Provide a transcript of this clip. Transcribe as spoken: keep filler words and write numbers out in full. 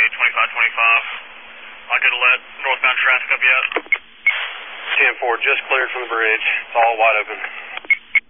twenty-five twenty-five. I could let northbound traffic up yet. ten four, just cleared from the bridge. It's all wide open.